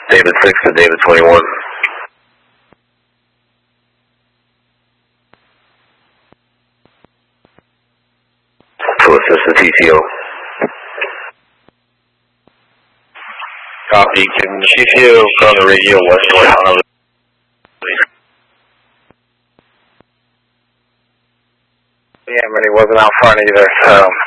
David 6 to David 21. To assist the TCO. Copy. Can TCO go on the radio west on Yeah, but he wasn't out front either, so